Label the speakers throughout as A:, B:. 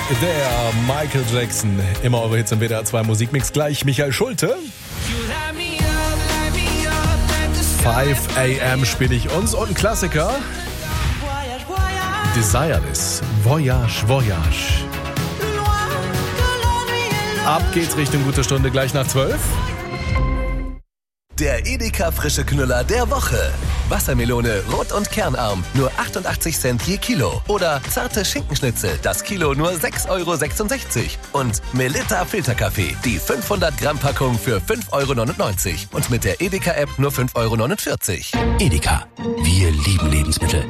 A: der Michael Jackson. Immer eure Hits im WDR 2 Musikmix. Gleich Michael Schulte. 5 AM spiele ich uns und ein Klassiker. Desireless. Voyage, Voyage. Ab geht's Richtung gute Stunde, gleich nach 12.
B: Der Edeka frische Knüller der Woche. Wassermelone, rot und kernarm, nur 88 Cent je Kilo. Oder zarte Schinkenschnitzel, das Kilo nur 6,66 €. Und Melitta Filterkaffee, die 500 Gramm Packung für 5,99 €. Und mit der Edeka-App nur 5,49 €.
C: Edeka, wir lieben Lebensmittel.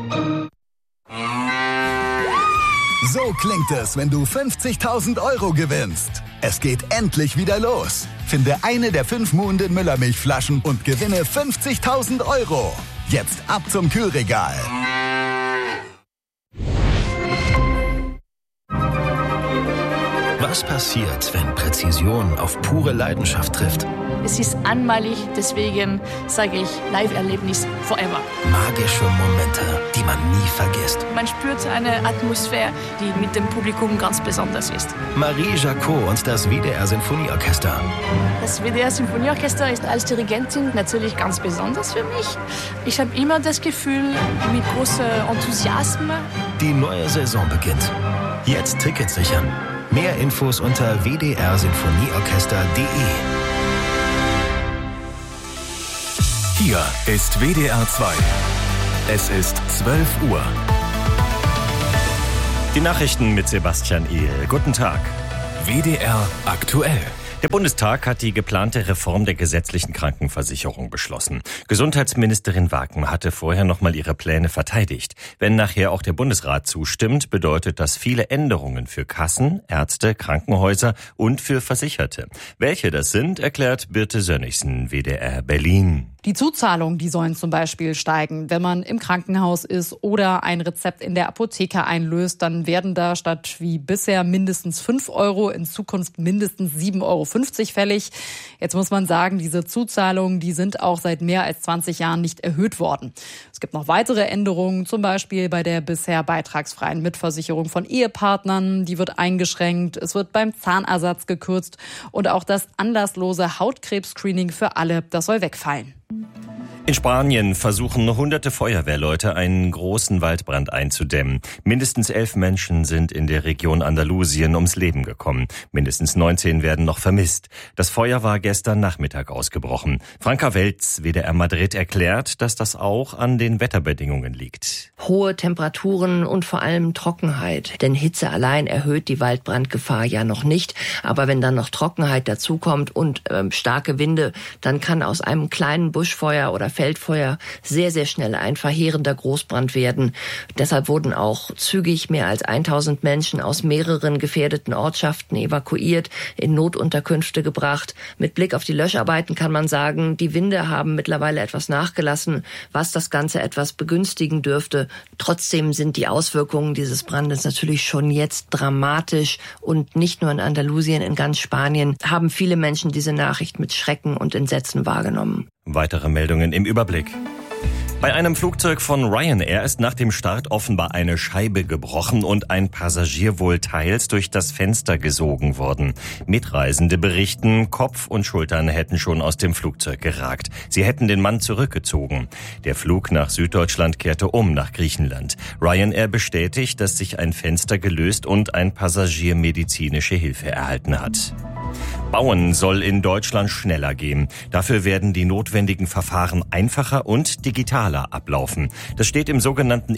D: So klingt es, wenn du 50.000 € gewinnst. Es geht endlich wieder los. Finde eine der 5 Muhnden Müllermilchflaschen und gewinne 50.000 €. Jetzt ab zum Kühlregal.
C: Was passiert, wenn Präzision auf pure Leidenschaft trifft?
E: Es ist einmalig, deswegen sage ich Live-Erlebnis forever.
C: Magische Momente, die man nie vergisst.
E: Man spürt eine Atmosphäre, die mit dem Publikum ganz besonders ist.
C: Marie Jacot und das WDR Sinfonieorchester.
E: Das WDR Sinfonieorchester ist als Dirigentin natürlich ganz besonders für mich. Ich habe immer das Gefühl, mit großem Enthusiasmus.
C: Die neue Saison beginnt. Jetzt Tickets sichern. Mehr Infos unter wdrsinfonieorchester.de.
F: Hier ist WDR 2. Es ist 12 Uhr.
G: Die Nachrichten mit Sebastian Ehl. Guten Tag.
F: WDR aktuell.
G: Der Bundestag hat die geplante Reform der gesetzlichen Krankenversicherung beschlossen. Gesundheitsministerin Waken hatte vorher nochmal ihre Pläne verteidigt. Wenn nachher auch der Bundesrat zustimmt, bedeutet das viele Änderungen für Kassen, Ärzte, Krankenhäuser und für Versicherte. Welche das sind, erklärt Birte Sönnigsen, WDR Berlin.
H: Die Zuzahlungen, die sollen zum Beispiel steigen. Wenn man im Krankenhaus ist oder ein Rezept in der Apotheke einlöst, dann werden da statt wie bisher mindestens 5 € in Zukunft mindestens 7,50 € fällig. Jetzt muss man sagen, diese Zuzahlungen, die sind auch seit mehr als 20 Jahren nicht erhöht worden. Es gibt noch weitere Änderungen, zum Beispiel bei der bisher beitragsfreien Mitversicherung von Ehepartnern. Die wird eingeschränkt. Es wird beim Zahnersatz gekürzt. Und auch das anlasslose Hautkrebs-Screening für alle, das soll wegfallen.
G: In Spanien versuchen hunderte Feuerwehrleute, einen großen Waldbrand einzudämmen. Mindestens 11 Menschen sind in der Region Andalusien ums Leben gekommen. Mindestens 19 werden noch vermisst. Das Feuer war gestern Nachmittag ausgebrochen. Franka Welz, WDR Madrid, erklärt, dass das auch an den Wetterbedingungen liegt.
I: Hohe Temperaturen und vor allem Trockenheit. Denn Hitze allein erhöht die Waldbrandgefahr ja noch nicht. Aber wenn dann noch Trockenheit dazukommt und starke Winde, dann kann aus einem kleinen Buschfeuer oder Feldfeuer sehr, sehr schnell ein verheerender Großbrand werden. Deshalb wurden auch zügig mehr als 1000 Menschen aus mehreren gefährdeten Ortschaften evakuiert, in Notunterkünfte gebracht. Mit Blick auf die Löscharbeiten kann man sagen, die Winde haben mittlerweile etwas nachgelassen, was das Ganze etwas begünstigen dürfte. Trotzdem sind die Auswirkungen dieses Brandes natürlich schon jetzt dramatisch und nicht nur in Andalusien, in ganz Spanien haben viele Menschen diese Nachricht mit Schrecken und Entsetzen wahrgenommen.
G: Weitere Meldungen im Überblick. Bei einem Flugzeug von Ryanair ist nach dem Start offenbar eine Scheibe gebrochen und ein Passagier wohl teils durch das Fenster gesogen worden. Mitreisende berichten, Kopf und Schultern hätten schon aus dem Flugzeug geragt. Sie hätten den Mann zurückgezogen. Der Flug nach Süddeutschland kehrte um nach Griechenland. Ryanair bestätigt, dass sich ein Fenster gelöst und ein Passagier medizinische Hilfe erhalten hat. Bauen soll in Deutschland schneller gehen. Dafür werden die notwendigen Verfahren einfacher und digitaler ablaufen. Das steht im sogenannten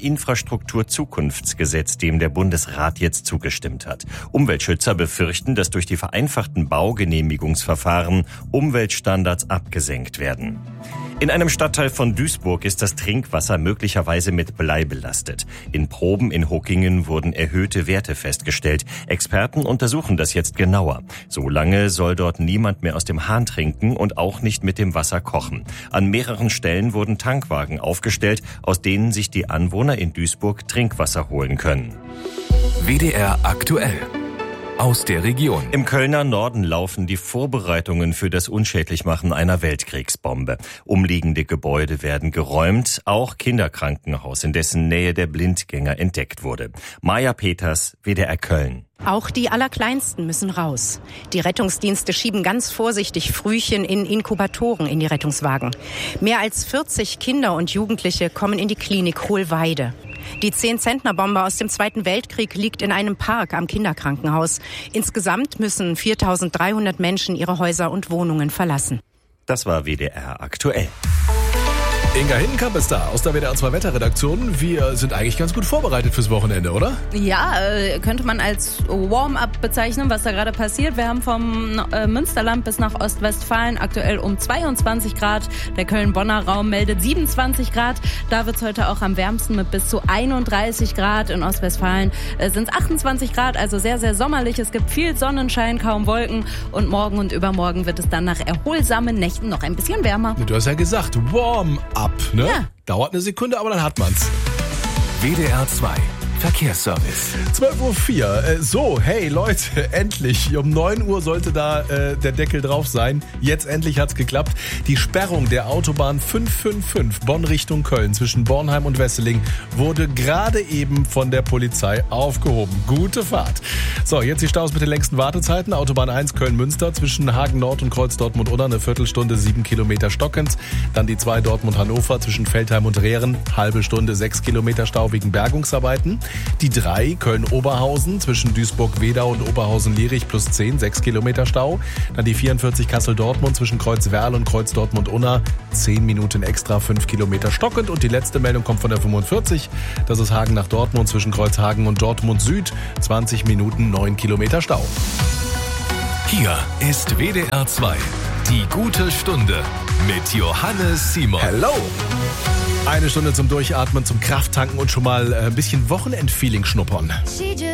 G: Infrastrukturzukunftsgesetz, dem der Bundesrat jetzt zugestimmt hat. Umweltschützer befürchten, dass durch die vereinfachten Baugenehmigungsverfahren Umweltstandards abgesenkt werden. In einem Stadtteil von Duisburg ist das Trinkwasser möglicherweise mit Blei belastet. In Proben in Huckingen wurden erhöhte Werte festgestellt. Experten untersuchen das jetzt genauer. Solange soll dort niemand mehr aus dem Hahn trinken und auch nicht mit dem Wasser kochen. An mehreren Stellen wurden Tankwagen aufgestellt, aus denen sich die Anwohner in Duisburg Trinkwasser holen können.
F: WDR aktuell. aus der Region.
G: Im Kölner Norden laufen die Vorbereitungen für das Unschädlichmachen einer Weltkriegsbombe. Umliegende Gebäude werden geräumt, auch Kinderkrankenhaus, in dessen Nähe der Blindgänger entdeckt wurde. Maja Peters, WDR Köln.
J: Auch die Allerkleinsten müssen raus. Die Rettungsdienste schieben ganz vorsichtig Frühchen in Inkubatoren in die Rettungswagen. Mehr als 40 Kinder und Jugendliche kommen in die Klinik Hohlweide. Die 10-Zentner-Bombe aus dem Zweiten Weltkrieg liegt in einem Park am Kinderkrankenhaus. Insgesamt müssen 4.300 Menschen ihre Häuser und Wohnungen verlassen.
G: Das war WDR aktuell.
A: Inga Hindenkamp ist da aus der WDR 2 Wetterredaktion. Wir sind eigentlich ganz gut vorbereitet fürs Wochenende, oder?
K: Ja, könnte man als Warm-up bezeichnen, was da gerade passiert. Wir haben vom Münsterland bis nach Ostwestfalen aktuell um 22 Grad. Der Köln-Bonner Raum meldet 27 Grad. Da wird es heute auch am wärmsten mit bis zu 31 Grad. In Ostwestfalen sind es 28 Grad, also sehr, sehr sommerlich. Es gibt viel Sonnenschein, kaum Wolken. Und morgen und übermorgen wird es dann nach erholsamen Nächten noch ein bisschen wärmer.
A: Du hast ja gesagt, Warm-up, ne? Ja. Dauert eine Sekunde, aber dann hat man's.
F: WDR 2 Verkehrsservice.
A: 12:04 Uhr. So, hey Leute, endlich. Um 9 Uhr sollte da der Deckel drauf sein. Jetzt endlich hat's geklappt. Die Sperrung der Autobahn 555 Bonn Richtung Köln zwischen Bornheim und Wesseling wurde gerade eben von der Polizei aufgehoben. Gute Fahrt. So, jetzt die Staus mit den längsten Wartezeiten. Autobahn 1 Köln-Münster zwischen Hagen Nord und Kreuz Dortmund-Unna eine Viertelstunde 7 Kilometer stockend. Dann die 2 Dortmund-Hannover zwischen Veltheim und Rehren, halbe Stunde 6 Kilometer Stau wegen Bergungsarbeiten. Die 3 Köln-Oberhausen zwischen Duisburg-Wedau und Oberhausen-Lierich plus 10, 6 Kilometer Stau. Dann die 44 Kassel-Dortmund zwischen Kreuz-Werl und Kreuz Dortmund-Unna, 10 Minuten extra, 5 Kilometer stockend. Und die letzte Meldung kommt von der 45. Das ist Hagen nach Dortmund zwischen Kreuzhagen und Dortmund Süd, 20 Minuten, 9 Kilometer Stau.
F: Hier ist WDR 2, die gute Stunde mit Johannes Simon.
A: Hello! Eine Stunde zum Durchatmen, zum Krafttanken und schon mal ein bisschen Wochenendfeeling schnuppern.